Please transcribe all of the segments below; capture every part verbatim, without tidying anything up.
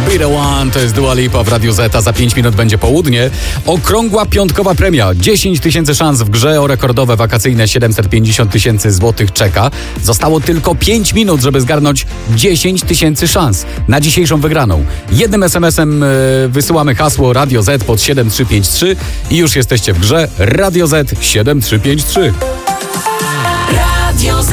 Be The One, to jest Dua Lipa w Radiu Z, a za pięć minut będzie południe. Okrągła piątkowa premia, dziesięć tysięcy szans w grze o rekordowe wakacyjne siedemset pięćdziesiąt tysięcy złotych czeka. Zostało tylko pięć minut, żeby zgarnąć dziesięć tysięcy szans na dzisiejszą wygraną. Jednym es em esem yy, wysyłamy hasło Radio Z pod siedem trzy pięć trzy i już jesteście w grze. Radio Z siedem trzy pięć trzy. Radio Z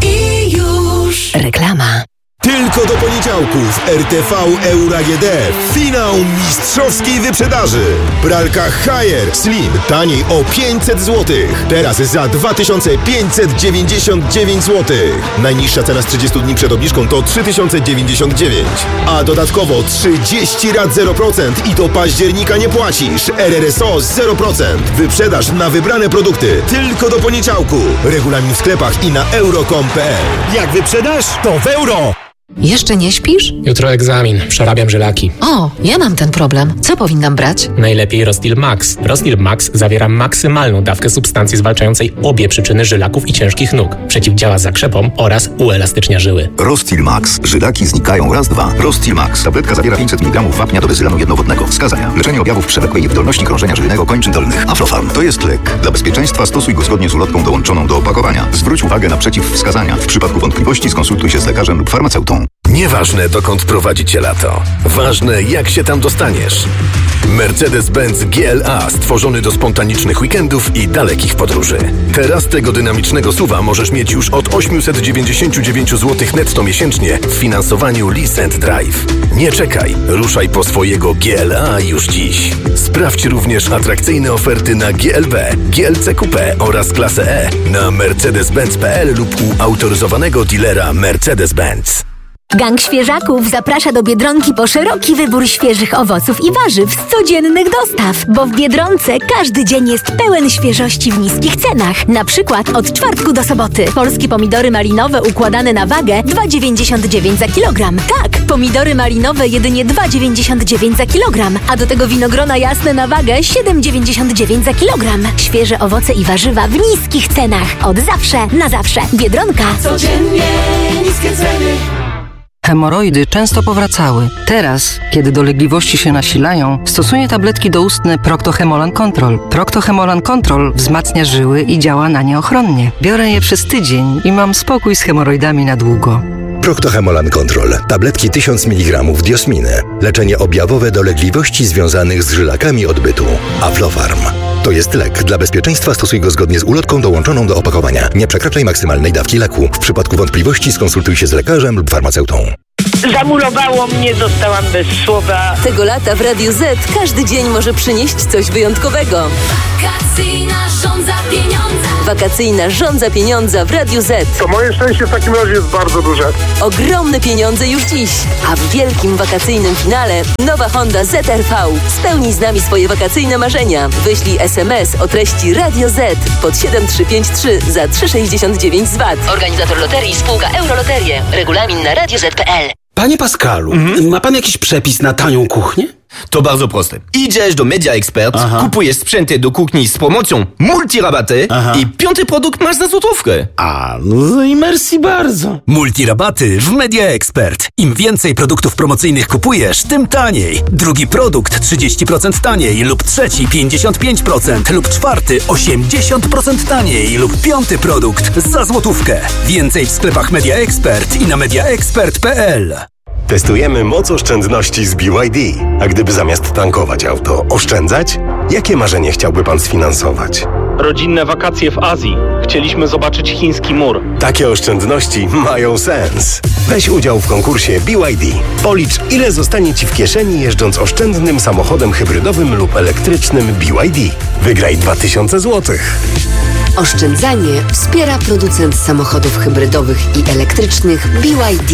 i już reklama. Tylko do poniedziałku w R T V Euro A G D finał mistrzowskiej wyprzedaży. Pralka Haier Slim taniej o pięćset złotych. Teraz za dwa tysiące pięćset dziewięćdziesiąt dziewięć złotych. Najniższa cena z trzydziestu dni przed obniżką to trzy tysiące dziewięćdziesiąt dziewięć. A dodatkowo trzydzieści rat zero procent i do października nie płacisz. R R S O zero procent. Wyprzedaż na wybrane produkty tylko do poniedziałku. Regulamin w sklepach i na euro kropka com kropka p l. Jak wyprzedasz, to w euro! Jeszcze nie śpisz? Jutro egzamin, przerabiam żylaki. O, ja mam ten problem. Co powinnam brać? Najlepiej Rostil Max. Rostil Max zawiera maksymalną dawkę substancji zwalczającej obie przyczyny żylaków i ciężkich nóg. Przeciwdziała zakrzepom oraz uelastycznia żyły. Rostil Max. Żylaki znikają raz, dwa. Rostil Max. Tabletka zawiera pięćset miligramów wapnia do bezylanu jednowodnego. Wskazania: leczenie objawów przewlekłej niewydolności krążenia żyjnego kończyn dolnych. Aflofarm. To jest lek. Dla bezpieczeństwa stosuj go zgodnie z ulotką dołączoną do opakowania. Zwróć uwagę na przeciwwskazania. W przypadku wątpliwości skonsultuj się z lekarzem lub farmaceutą. Nieważne, dokąd prowadzi cię lato. Ważne, jak się tam dostaniesz. Mercedes-Benz G L A stworzony do spontanicznych weekendów i dalekich podróży. Teraz tego dynamicznego suwa możesz mieć już od osiemset dziewięćdziesiąt dziewięć złotych netto miesięcznie w finansowaniu Lease and Drive. Nie czekaj, ruszaj po swojego G L A już dziś. Sprawdź również atrakcyjne oferty na G L B, G L C Coupe oraz klasę E na mercedes benz kropka p l lub u autoryzowanego dealera Mercedes-Benz. Gang Świeżaków zaprasza do Biedronki po szeroki wybór świeżych owoców i warzyw z codziennych dostaw, bo w Biedronce każdy dzień jest pełen świeżości w niskich cenach. Na przykład od czwartku do soboty. Polskie pomidory malinowe układane na wagę dwa dziewięćdziesiąt dziewięć za kilogram. Tak, pomidory malinowe jedynie dwa dziewięćdziesiąt dziewięć za kilogram, a do tego winogrona jasne na wagę siedem dziewięćdziesiąt dziewięć za kilogram. Świeże owoce i warzywa w niskich cenach. Od zawsze, na zawsze. Biedronka. Codziennie niskie ceny. Hemoroidy często powracały. Teraz, kiedy dolegliwości się nasilają, stosuję tabletki doustne Procto-Hemolan Control. Procto-Hemolan Control wzmacnia żyły i działa na nie ochronnie. Biorę je przez tydzień i mam spokój z hemoroidami na długo. Procto-Hemolan Control. Tabletki tysiąc miligramów diosminy. Leczenie objawowe dolegliwości związanych z żylakami odbytu. Aflofarm. To jest lek. Dla bezpieczeństwa stosuj go zgodnie z ulotką dołączoną do opakowania. Nie przekraczaj maksymalnej dawki leku. W przypadku wątpliwości skonsultuj się z lekarzem lub farmaceutą. Zamurowało mnie, zostałam bez słowa. Tego lata w Radiu Z każdy dzień może przynieść coś wyjątkowego. Wakacyjna żądza pieniądza. Wakacyjna żądza pieniądza w Radiu Z. To moje szczęście w takim razie jest bardzo duże. Ogromne pieniądze już dziś. A w wielkim wakacyjnym finale nowa Honda Z R V. Spełnij z nami swoje wakacyjne marzenia. Wyślij es em es o treści Radio Z pod siedem trzy pięć trzy za trzy sześćdziesiąt dziewięć z V A T. Organizator loterii spółka Euroloterie. Regulamin na radio z kropka p l. Panie Pascalu, mhm. ma pan jakiś przepis na tanią kuchnię? To bardzo proste. Idziesz do Media Expert, Aha. kupujesz sprzęty do kuchni z promocją multirabaty Aha. i piąty produkt masz za złotówkę. A, no i merci bardzo. Multirabaty w Media Expert. Im więcej produktów promocyjnych kupujesz, tym taniej. Drugi produkt trzydzieści procent taniej lub trzeci pięćdziesiąt pięć procent lub czwarty osiemdziesiąt procent taniej lub piąty produkt za złotówkę. Więcej w sklepach Media Expert i na media expert kropka p l. Testujemy moc oszczędności z B Y D. A gdyby zamiast tankować auto oszczędzać? Jakie marzenie chciałby pan sfinansować? Rodzinne wakacje w Azji. Chcieliśmy zobaczyć chiński mur. Takie oszczędności mają sens. Weź udział w konkursie B Y D. Policz, ile zostanie ci w kieszeni jeżdżąc oszczędnym samochodem hybrydowym lub elektrycznym B Y D. Wygraj dwa tysiące złotych. Oszczędzanie wspiera producent samochodów hybrydowych i elektrycznych B Y D.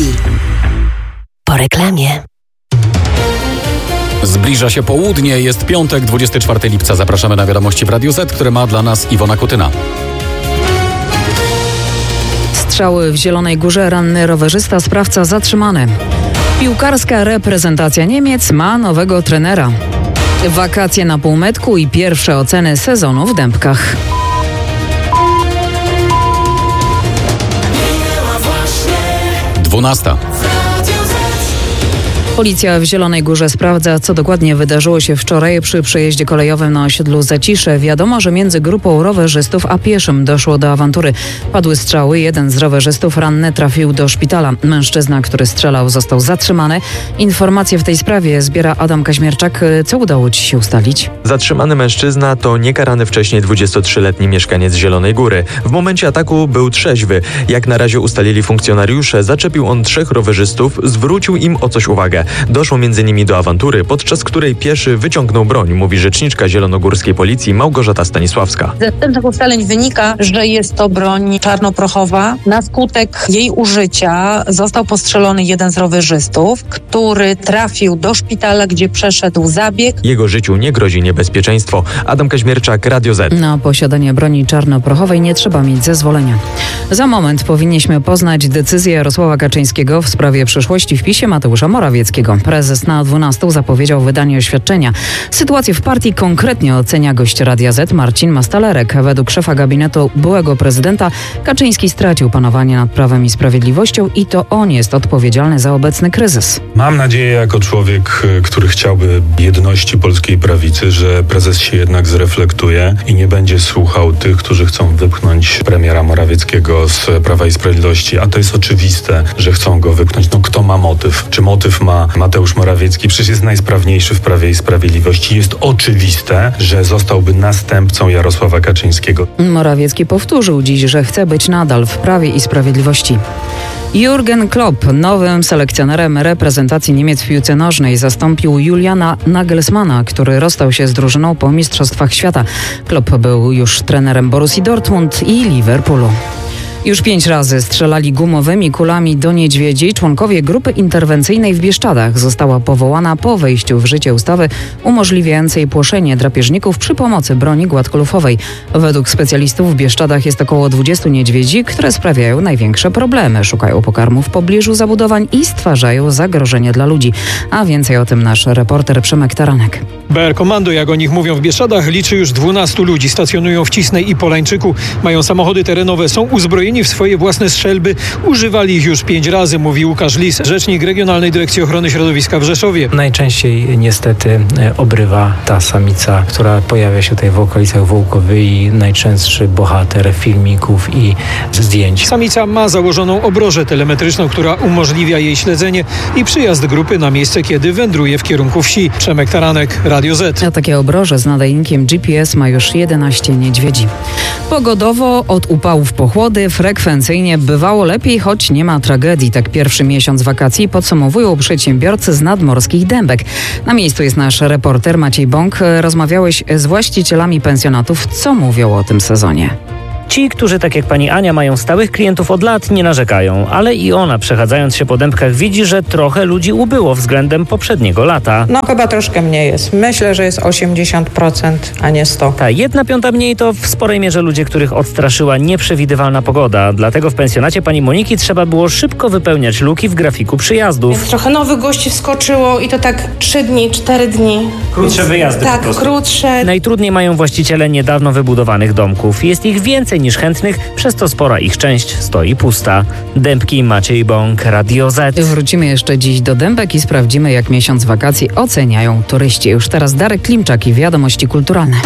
Po reklamie. Zbliża się południe, jest piątek, dwudziestego czwartego lipca. Zapraszamy na wiadomości w Radiu Z, które ma dla nas Iwona Kutyna. Strzały w Zielonej Górze, ranny rowerzysta, sprawca zatrzymany. Piłkarska reprezentacja Niemiec ma nowego trenera. Wakacje na półmetku i pierwsze oceny sezonu w Dębkach. dwunasta. Policja w Zielonej Górze sprawdza, co dokładnie wydarzyło się wczoraj przy przejeździe kolejowym na osiedlu Zacisze. Wiadomo, że między grupą rowerzystów a pieszym doszło do awantury. Padły strzały, jeden z rowerzystów ranny trafił do szpitala. Mężczyzna, który strzelał, został zatrzymany. Informacje w tej sprawie zbiera Adam Kaźmierczak. Co udało Ci się ustalić? Zatrzymany mężczyzna to niekarany wcześniej dwudziestotrzyletni mieszkaniec Zielonej Góry. W momencie ataku był trzeźwy. Jak na razie ustalili funkcjonariusze, zaczepił on trzech rowerzystów, zwrócił im o coś uwagę. Doszło między nimi do awantury, podczas której pieszy wyciągnął broń, mówi rzeczniczka zielonogórskiej policji Małgorzata Stanisławska. Ze wstępnych ustaleń wynika, że jest to broń czarnoprochowa. Na skutek jej użycia został postrzelony jeden z rowerzystów, który trafił do szpitala, gdzie przeszedł zabieg. Jego życiu nie grozi niebezpieczeństwo. Adam Kaźmierczak, Radio Z. Na posiadanie broni czarnoprochowej nie trzeba mieć zezwolenia. Za moment powinniśmy poznać decyzję Jarosława Kaczyńskiego w sprawie przyszłości w PiSie Mateusza Morawieckiego. Prezes na dwunastą zapowiedział wydanie oświadczenia. Sytuację w partii konkretnie ocenia gość Radia Z Marcin Mastalerek. Według szefa gabinetu byłego prezydenta Kaczyński stracił panowanie nad Prawem i Sprawiedliwością i to on jest odpowiedzialny za obecny kryzys. Mam nadzieję jako człowiek, który chciałby jedności polskiej prawicy, że prezes się jednak zreflektuje i nie będzie słuchał tych, którzy chcą wypchnąć premiera Morawieckiego z Prawa i Sprawiedliwości, a to jest oczywiste, że chcą go wypchnąć. No kto ma motyw? Czy motyw ma Mateusz Morawiecki? Przecież jest najsprawniejszy w Prawie i Sprawiedliwości. Jest oczywiste, że zostałby następcą Jarosława Kaczyńskiego. Morawiecki powtórzył dziś, że chce być nadal w Prawie i Sprawiedliwości. Jürgen Klopp, nowym selekcjonerem reprezentacji Niemiec w piłce nożnej, zastąpił Juliana Nagelsmana, który rozstał się z drużyną po Mistrzostwach Świata. Klopp był już trenerem Borussii Dortmund i Liverpoolu. Już pięć razy strzelali gumowymi kulami do niedźwiedzi. Członkowie grupy interwencyjnej w Bieszczadach została powołana po wejściu w życie ustawy umożliwiającej płoszenie drapieżników przy pomocy broni gładkolufowej. Według specjalistów w Bieszczadach jest około dwudziestu niedźwiedzi, które sprawiają największe problemy. Szukają pokarmu w pobliżu zabudowań i stwarzają zagrożenie dla ludzi. A więcej o tym nasz reporter Przemek Taranek. B R Komando, jak o nich mówią w Bieszczadach, liczy już dwunastu ludzi. Stacjonują w Cisnej i Polańczyku. Mają samochody terenowe, są uzbrojeni w swoje własne strzelby. Używali ich już pięć razy, mówi Łukasz Lis, rzecznik Regionalnej Dyrekcji Ochrony Środowiska w Rzeszowie. Najczęściej niestety obrywa ta samica, która pojawia się tutaj w okolicach Wołkowy i najczęstszy bohater filmików i zdjęć. Samica ma założoną obrożę telemetryczną, która umożliwia jej śledzenie i przyjazd grupy na miejsce, kiedy wędruje w kierunku wsi. Przemek Taranek, Radio Z. A takie obroże z nadajnikiem G P S ma już jedenaście niedźwiedzi. Pogodowo od upałów po chłody, frekwencyjnie bywało lepiej, choć nie ma tragedii. Tak pierwszy miesiąc wakacji podsumowują przedsiębiorcy z nadmorskich Dębek. Na miejscu jest nasz reporter Maciej Bąk. Rozmawiałeś z właścicielami pensjonatów. Co mówią o tym sezonie? Ci, którzy tak jak pani Ania mają stałych klientów od lat, nie narzekają, ale i ona, przechadzając się po Dębkach, widzi, że trochę ludzi ubyło względem poprzedniego lata. No chyba troszkę mniej jest. Myślę, że jest osiemdziesiąt procent, a nie sto procent. Ta jedna piąta mniej to w sporej mierze ludzie, których odstraszyła nieprzewidywalna pogoda. Dlatego w pensjonacie pani Moniki trzeba było szybko wypełniać luki w grafiku przyjazdów. Więc trochę nowych gości wskoczyło i to tak trzy dni, cztery dni. Krótsze wyjazdy Tak, po prostu. krótsze. Najtrudniej mają właściciele niedawno wybudowanych domków. Jest ich więcej niż chętnych, przez to spora ich część stoi pusta. Dębki, Maciej Bąk, Radio Z. Wrócimy jeszcze dziś do Dębek i sprawdzimy, jak miesiąc wakacji oceniają turyści. Już teraz Darek Klimczak i wiadomości kulturalne.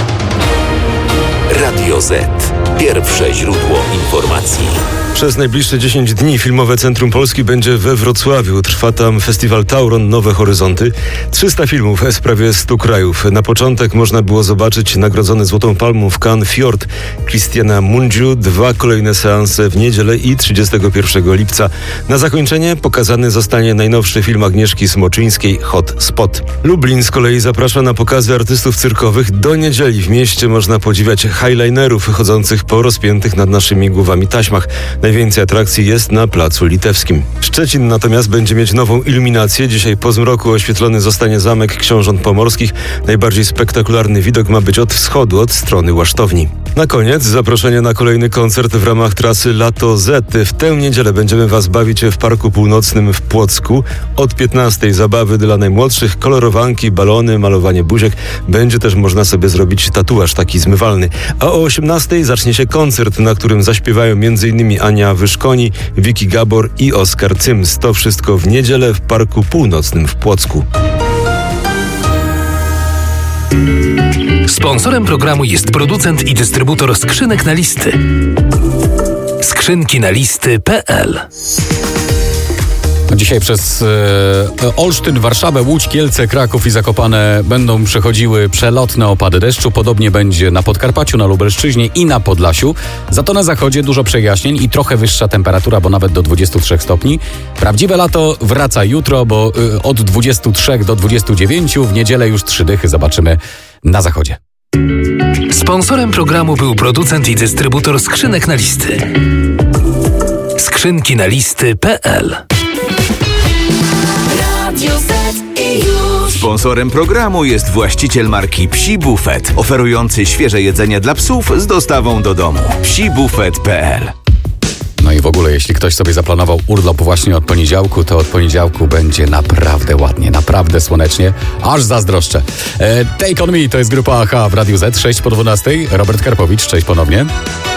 Radio Z. Pierwsze źródło informacji. Przez najbliższe dziesięć dni Filmowe Centrum Polski będzie we Wrocławiu. Trwa tam festiwal Tauron Nowe Horyzonty. trzysta filmów z prawie stu krajów. Na początek można było zobaczyć nagrodzony Złotą Palmą w Cannes Fjord Christiana Mungiu. Dwa kolejne seanse w niedzielę i trzydziestego pierwszego lipca. Na zakończenie pokazany zostanie najnowszy film Agnieszki Smoczyńskiej Hot Spot. Lublin z kolei zaprasza na pokazy artystów cyrkowych. Do niedzieli w mieście można podziwiać highlinerów chodzących po rozpiętych nad naszymi głowami taśmach. Najwięcej atrakcji jest na Placu Litewskim. Szczecin natomiast będzie mieć nową iluminację. Dzisiaj po zmroku oświetlony zostanie Zamek Książąt Pomorskich. Najbardziej spektakularny widok ma być od wschodu, od strony Łasztowni. Na koniec zaproszenie na kolejny koncert w ramach trasy Lato Z. W tę niedzielę będziemy Was bawić w Parku Północnym w Płocku. Od piętnastej zabawy dla najmłodszych, kolorowanki, balony, malowanie buziek. Będzie też można sobie zrobić tatuaż taki zmywalny. A o osiemnastej zacznie się koncert, na którym zaśpiewają m.in. Ania Ania Wyszkoni, Wiki Gabor i Oskar Cyms. To wszystko w niedzielę w Parku Północnym w Płocku. Sponsorem programu jest producent i dystrybutor skrzynek na listy. Skrzynki na listy kropka p l. Dzisiaj przez e, Olsztyn, Warszawę, Łódź, Kielce, Kraków i Zakopane będą przechodziły przelotne opady deszczu. Podobnie będzie na Podkarpaciu, na Lubelszczyźnie i na Podlasiu. Za to na zachodzie dużo przejaśnień i trochę wyższa temperatura, bo nawet do dwudziestu trzech stopni. Prawdziwe lato wraca jutro, bo y, od dwudziestu trzech do dwudziestu dziewięciu. W niedzielę już trzy dychy zobaczymy na zachodzie. Sponsorem programu był producent i dystrybutor skrzynek na listy. Skrzynki na listy kropka p l. Sponsorem programu jest właściciel marki Psi Buffet, oferujący świeże jedzenie dla psów z dostawą do domu. psi buffet kropka p l. No i w ogóle, jeśli ktoś sobie zaplanował urlop właśnie od poniedziałku, to od poniedziałku będzie naprawdę ładnie, naprawdę słonecznie, aż zazdroszczę. E, Take On Me to jest grupa A H w Radiu Z, sześć po dwunastej. Robert Karpowicz, cześć ponownie.